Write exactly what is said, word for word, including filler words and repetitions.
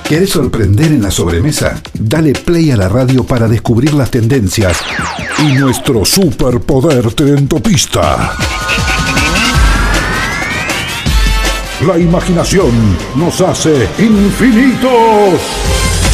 ¿Querés sorprender en la sobremesa? Dale play a la radio para descubrir las tendencias y nuestro superpoder trendopista. La imaginación nos hace infinitos.